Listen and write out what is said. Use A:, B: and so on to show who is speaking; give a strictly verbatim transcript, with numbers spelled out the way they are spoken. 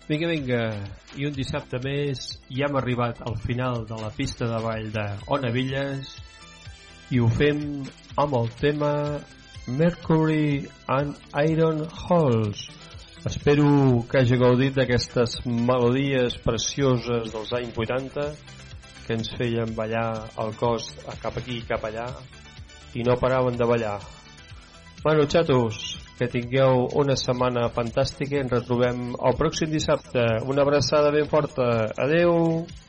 A: Vinga, vinga, i un dissabte més ja hem arribat al final de la pista de ball de Onavilles i ho fem amb el tema Mercury and Iron Halls. Espero que hagi gaudit d'aquestes melodies precioses dels anys vuitanta que ens feien ballar el cos cap aquí i cap allà i no paraven de ballar. Bueno, xatos, que tingueu una setmana fantàstica i ens retrobem el pròxim dissabte. Una abraçada ben forta. Adeu!